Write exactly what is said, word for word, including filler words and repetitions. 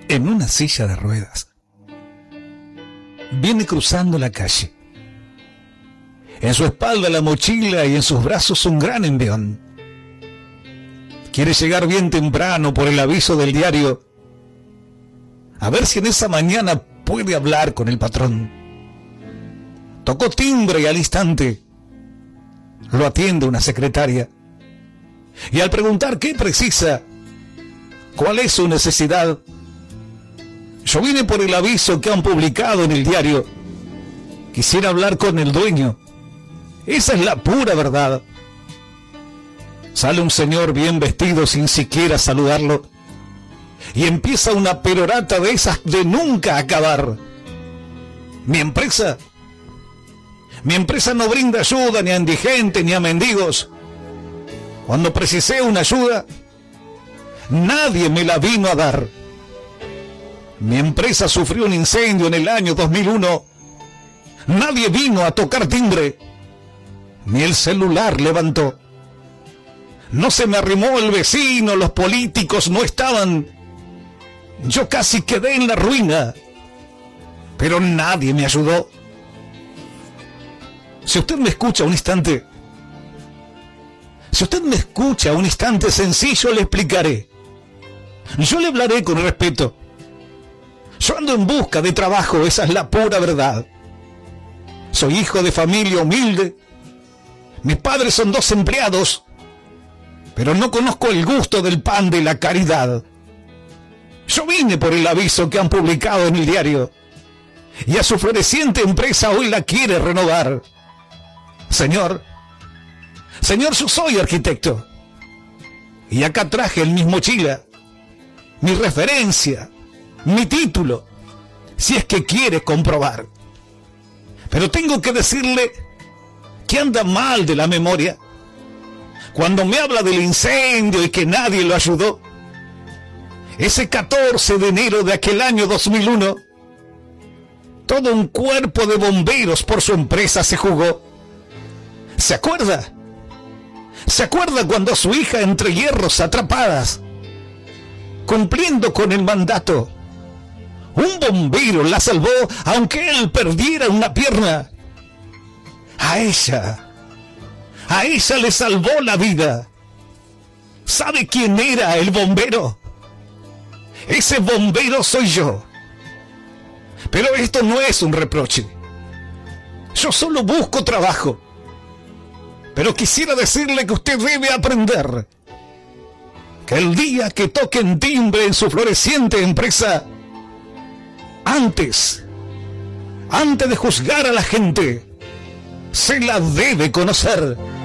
en una silla de ruedas. Viene cruzando la calle. En su espalda la mochila y en sus brazos un gran envión. Quiere llegar bien temprano por el aviso del diario, a ver si en esa mañana puede hablar con el patrón. Tocó timbre y al instante lo atiende una secretaria. Y al preguntar qué precisa, cuál es su necesidad, yo vine por el aviso que han publicado en el diario. Quisiera hablar con el dueño. Esa es la pura verdad. Sale un señor bien vestido sin siquiera saludarlo y empieza una perorata de esas de nunca acabar. Mi empresa, mi empresa no brinda ayuda ni a indigentes ni a mendigos. Cuando precisé una ayuda, nadie me la vino a dar. Mi empresa sufrió un incendio en el año dos mil uno. Nadie vino a tocar timbre, ni el celular levantó. No se me arrimó el vecino, los políticos no estaban. Yo casi quedé en la ruina, pero nadie me ayudó. Si usted me escucha un instante, si usted me escucha un instante sencillo, le explicaré. Yo le hablaré con respeto. Yo ando en busca de trabajo, esa es la pura verdad. Soy hijo de familia humilde. Mis padres son dos empleados, pero no conozco el gusto del pan de la caridad. Yo vine por el aviso que han publicado en el diario, y a su floreciente empresa hoy la quiere renovar. Señor, señor, yo soy arquitecto, y acá traje en mi mochila mi referencia, mi título, si es que quiere comprobar. Pero tengo que decirle que anda mal de la memoria. Cuando me habla del incendio y que nadie lo ayudó, ese catorce de enero de aquel año dos mil uno, todo un cuerpo de bomberos por su empresa se jugó. ¿Se acuerda? ¿Se acuerda cuando su hija entre hierros atrapadas, cumpliendo con el mandato, un bombero la salvó aunque él perdiera una pierna? A ella, a ella le salvó la vida. ¿Sabe quién era el bombero? Ese bombero soy yo. Pero esto no es un reproche. Yo solo busco trabajo. Pero quisiera decirle que usted debe aprender que el día que toquen timbre en su floreciente empresa, antes, antes de juzgar a la gente, se la debe conocer.